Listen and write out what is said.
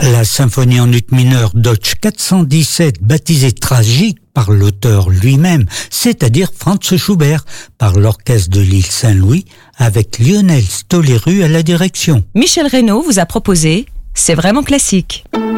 La symphonie en ut mineur d'Opus 417, baptisée Tragique par l'auteur lui-même, c'est-à-dire Franz Schubert, par l'orchestre de l'île Saint-Louis, avec Lionel Stoléru à la direction. Michel Reynaud vous a proposé C'est vraiment classique.